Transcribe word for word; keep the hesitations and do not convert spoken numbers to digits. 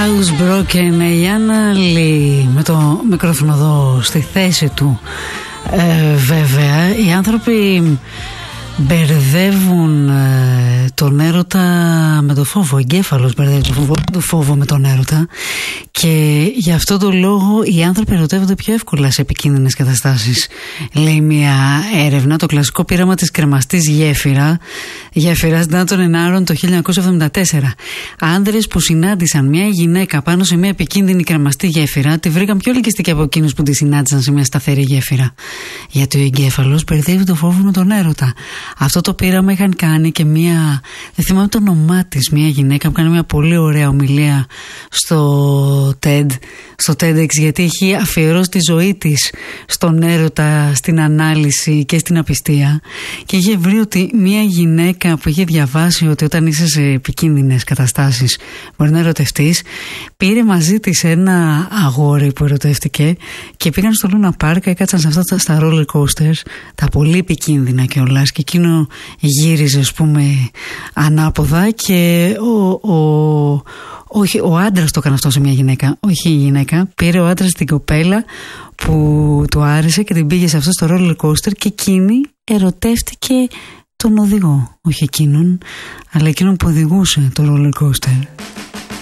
Housebroken, η Άννα Λί με το μικρόφωνο εδώ στη θέση του. ε, Βέβαια οι άνθρωποι μπερδεύουν ε, τον έρωτα με το φόβο. Ο εγκέφαλος μπερδεύει το φόβο, το φόβο με τον έρωτα. Και γι' αυτό το λόγο οι άνθρωποι ερωτεύονται πιο εύκολα σε επικίνδυνες καταστάσεις. Λέει μια έρευνα, το κλασικό πείραμα της κρεμαστής γέφυρα γέφυρας Ντάντον Ενάρον το χίλια εννιακόσια εβδομήντα τέσσερα. Άνδρες που συνάντησαν μια γυναίκα πάνω σε μια επικίνδυνη κρεμαστή γέφυρα τη βρήκαν πιο ελκυστική από εκείνους που τη συνάντησαν σε μια σταθερή γέφυρα. Γιατί ο εγκέφαλος μπερδεύει το φόβο με τον έρωτα. Αυτό το πείραμα είχαν κάνει και μια, δεν θυμάμαι το όνομά της, μια γυναίκα που κάνει μια πολύ ωραία ομιλία στο TED, στο TEDx, γιατί έχει αφιερώσει τη ζωή της στον έρωτα, στην ανάλυση και στην απιστία, και είχε βρει ότι μια γυναίκα που είχε διαβάσει ότι όταν είσαι σε επικίνδυνες καταστάσεις μπορεί να ερωτευτείς, πήρε μαζί της ένα αγόρι που ερωτεύτηκε και πήγαν στο Luna Park, έκατσαν σε αυτά στα roller coasters, τα πολύ επικίνδυνα κιόλας, και εκείνο γύριζε, ας πούμε, ανάποδα, και ο, ο, όχι, ο άντρας το έκανε αυτό σε μια γυναίκα, όχι η γυναίκα, πήρε ο άντρας την κοπέλα που του άρεσε και την πήγε σε αυτό στο roller coaster, και εκείνη ερωτεύτηκε τον οδηγό, όχι εκείνον, αλλά εκείνον που οδηγούσε το roller coaster.